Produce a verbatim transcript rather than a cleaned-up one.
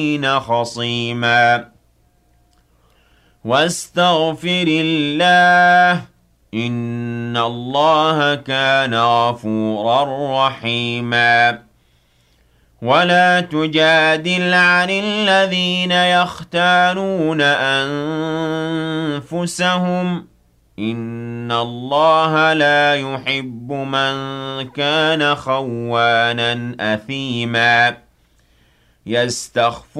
خصيما واستغفر الله إن الله كان غفورا رحيما ولا تجادل عن الذين يختانون أنفسهم إن الله لا يحب من كان خوانا أثيما يستخف